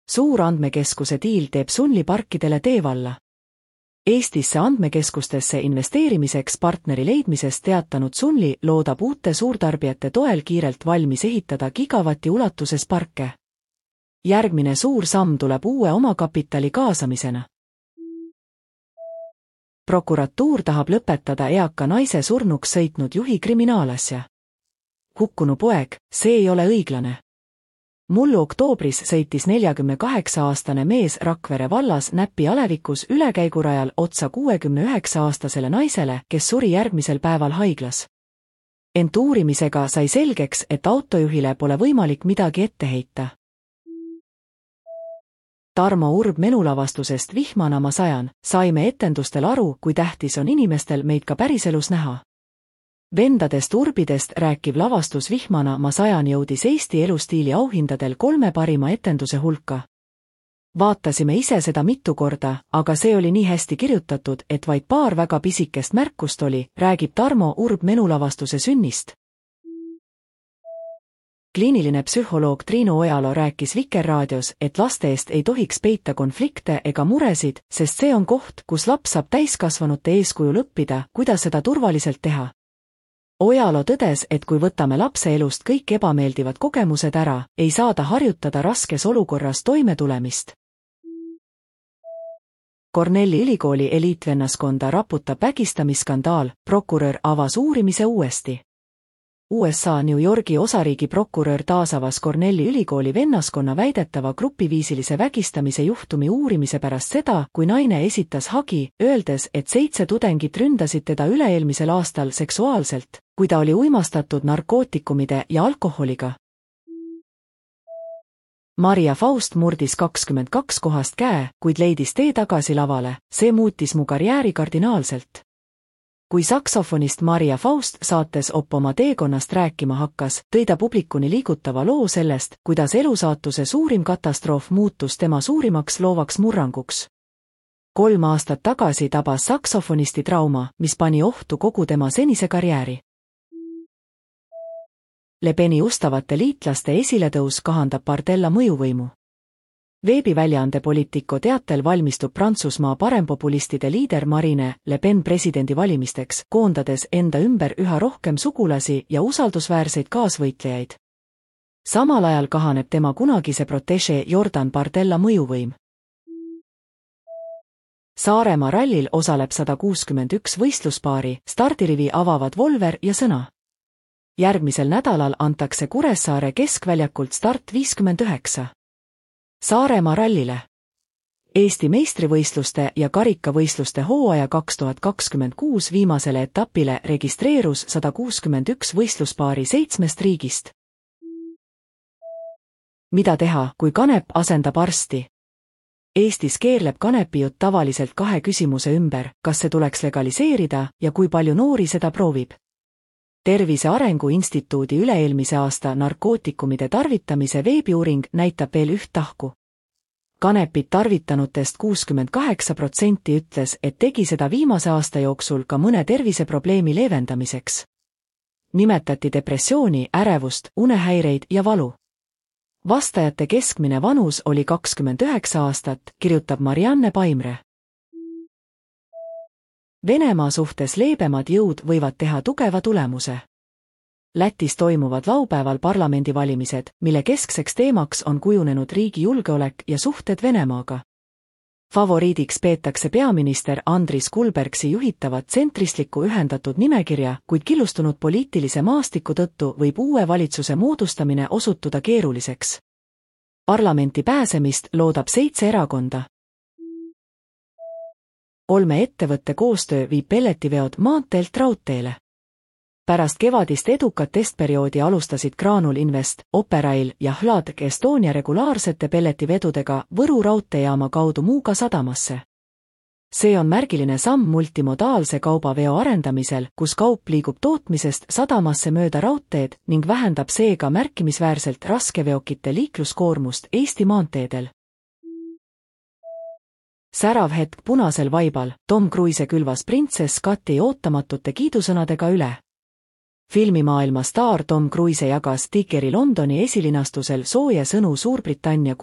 Suur andmekeskuse diil teeb Sunli parkidele teevalla. Eestisse andmekeskustesse investeerimiseks partneri leidmisest teatanud Sunli loodab uute suurtarbijate toel kiirelt valmis ehitada gigavati ulatuses parke. Järgmine suur samm tuleb uue omakapitali kaasamisena. Prokuratuur tahab lõpetada eaka naise surnuks sõitnud juhi kriminaalasja. Hukkunu poeg, see ei ole õiglane. Mullu oktoobris sõitis 48-aastane mees Rakvere vallas Näpi alevikus ülekäigurajal otsa 69-aastasele naisele, kes suri järgmisel päeval haiglas. Ent uurimisega sai selgeks, et autojuhile pole võimalik midagi ette heita. Tarmo Urb menulavastusest Vihmana ma sajan, saime etendustel aru, kui tähtis on inimestel meid ka päriselus näha. Vendadest Urbidest rääkiv lavastus Vihmana ma sajan jõudis Eesti elustiili auhindadel 3 parima etenduse hulka. Vaatasime ise seda mitu korda, aga see oli nii hästi kirjutatud, et vaid paar väga pisikest märkust oli, räägib Tarmo Urb menulavastuse sünnist. Kliiniline psühholoog Triinu Ojalo rääkis Vikerraadios, et laste eest ei tohiks peita konflikte ega muresid, sest see on koht, kus laps saab täiskasvanute eeskujul õppida, kuidas seda turvaliselt teha. Ojalo tõdes, et kui võtame lapse elust kõik ebameeldivad kogemused ära, ei saa ta harjutada raskes olukorras toimetulemist. Cornelli ülikooli eliitvennaskonda raputab vägistamisskandaal, prokurör avas uurimise uuesti. USA New Yorgi osariigi prokurör taasavas Cornelli ülikooli vennaskonna väidetava grupiviisilise vägistamise juhtumi uurimise pärast seda, kui naine esitas hagi, öeldes, et 7 tudengit ründasid teda üle-eelmisel aastal seksuaalselt, kui ta oli uimastatud narkootikumide ja alkoholiga. Maria Faust murdis 22 kohast käe, kuid leidis tee tagasi lavale, see muutis mu karjääri kardinaalselt. Kui saksofonist Maria Faust saates Op oma teekonnast rääkima hakkas, tõi ta publikuni liigutava loo sellest, kuidas elusaatuse suurim katastroof muutus tema suurimaks loovaks murranguks. 3 aastat tagasi tabas saksofonisti trauma, mis pani ohtu kogu tema senise karjääri. Le Peni ustavate liitlaste esiletõus kahandab Bardella mõjuvõimu. Veebiväljaande Politico teatel valmistub Prantsusmaa parempopulistide liider Marine Le Pen presidendivalimisteks, koondades enda ümber üha rohkem sugulasi ja usaldusväärseid kaasvõitlejaid. Samal ajal kahaneb tema kunagise protégé Jordan Bardella mõjuvõim. Saaremaa rallil osaleb 161 võistluspaari, stardirivi avavad Volver ja Sõna. Järgmisel nädalal antakse Kuressaare keskväljakult start 59. Saaremaa rallile. Eesti meistrivõistluste ja karikavõistluste hooaja 2026 viimasele etapile registreerus 161 võistluspaari 7 riigist. Mida teha, kui kanep asendab arsti? Eestis keerleb kanepijutt tavaliselt 2 küsimuse ümber, kas see tuleks legaliseerida ja kui palju noori seda proovib. Tervise Arengu Instituudi üle-eelmise aasta narkootikumide tarvitamise veebiuuring näitab veel üht tahku. Kanepit tarvitanutest 68% ütles, et tegi seda viimase aasta jooksul ka mõne terviseprobleemi leevendamiseks. Nimetati depressiooni, ärevust, unehäireid ja valu. Vastajate keskmine vanus oli 29 aastat, kirjutab Marianne Paimre. Venemaa suhtes leebemad jõud võivad teha tugeva tulemuse. Lätis toimuvad laupäeval parlamendivalimised, mille keskseks teemaks on kujunenud riigi julgeolek ja suhted Venemaaga. Favoriidiks peetakse peaminister Andris Kulbergsi juhitavat tsentristlikku ühendatud nimekirja, kuid killustunud poliitilise maastiku tõttu võib uue valitsuse moodustamine osutuda keeruliseks. Parlamenti pääsemist loodab 7 erakonda. 3 ettevõtte koostöö viib pelletiveod maanteelt raudteele. Pärast kevadist edukat testperioodi alustasid Graanul Invest, Operail ja Hladk Estonia regulaarsete pelletivedudega Võru raudteejaama kaudu Muuga sadamasse. See on märgiline samm multimodaalse kaubaveo arendamisel, kus kaup liigub tootmisest sadamasse mööda raudteed ning vähendab seega märkimisväärselt raskeveokite liikluskoormust Eesti maanteedel. Särav hetk punasel vaibal, Tom Cruise külvas printsess Kati ootamatute kiidusõnadega üle. Filmimaailma staar Tom Cruise jagas Tickeri Londoni esilinastusel sooje sõnu Suurbritannia